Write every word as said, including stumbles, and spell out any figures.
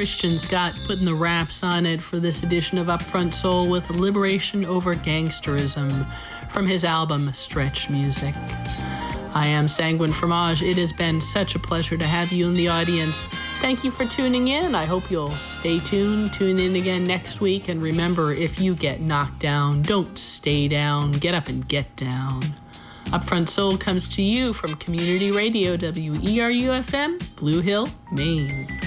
Christian Scott putting the raps on it for this edition of Upfront Soul with Liberation Over Gangsterism from his album Stretch Music. I am Sanguine Fromage. It has been such a pleasure to have you in the audience. Thank you for tuning in. I hope you'll stay tuned, tune in again next week, and remember, if you get knocked down, don't stay down. Get up and get down. Upfront Soul comes to you from Community Radio, W E R U F M, Blue Hill, Maine.